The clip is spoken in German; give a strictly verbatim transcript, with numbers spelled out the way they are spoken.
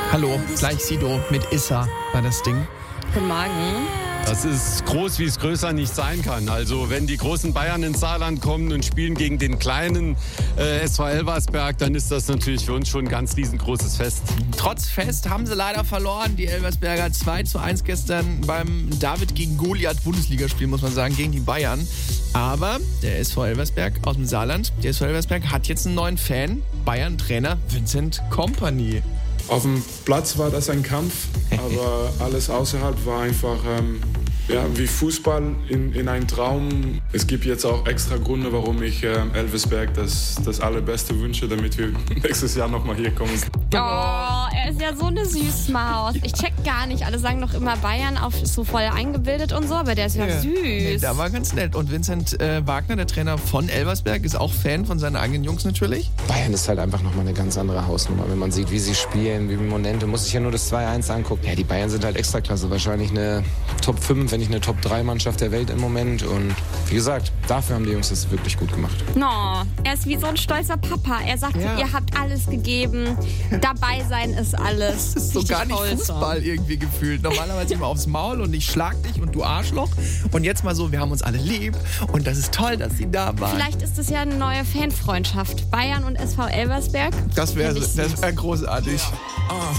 Hallo, gleich Sido mit Issa war das Ding. Guten Morgen. Das ist groß, wie es größer nicht sein kann. Also wenn die großen Bayern ins Saarland kommen und spielen gegen den kleinen äh, S V Elversberg, dann ist das natürlich für uns schon ein ganz riesengroßes Fest. Trotz Fest haben sie leider verloren, die Elversberger zwei zu eins gestern beim David gegen Goliath Bundesligaspiel, muss man sagen, gegen die Bayern. Aber der S V Elversberg aus dem Saarland, der S V Elversberg hat jetzt einen neuen Fan, Bayern-Trainer Vincent Kompany. Auf dem Platz war das ein Kampf, aber alles außerhalb war einfach ähm, ja, wie Fußball in, in einem Traum. Es gibt jetzt auch extra Gründe, warum ich ähm, Elversberg das, das Allerbeste wünsche, damit wir nächstes Jahr nochmal hier kommen. Oh, er ist ja so eine Süßmaus. Ich check gar nicht. Alle sagen doch immer Bayern auf so voll eingebildet und so, aber der ist ja, ja. süß. Nee, der war ganz nett. Und Vincent äh, Wagner, der Trainer von Elversberg, ist auch Fan von seinen eigenen Jungs natürlich. Bayern ist halt einfach nochmal eine ganz andere Hausnummer. Wenn man sieht, wie sie spielen, wie Momente, muss ich ja nur das zwei eins angucken. Ja, die Bayern sind halt Extraklasse. Wahrscheinlich eine Top fünf, wenn nicht eine Top drei Mannschaft der Welt im Moment. Und wie gesagt, dafür haben die Jungs das wirklich gut gemacht. No, er ist wie so ein stolzer Papa. Er sagt, ja. ihr habt alles gegeben. Dabei sein ist alles. Das ist so gar nicht Fußball irgendwie gefühlt. Normalerweise immer aufs Maul und ich schlag dich und du Arschloch. Und jetzt mal so, wir haben uns alle lieb und das ist toll, dass sie da waren. Vielleicht ist es ja eine neue Fanfreundschaft. Bayern und S V Elversberg. Das wäre wär großartig. Oh.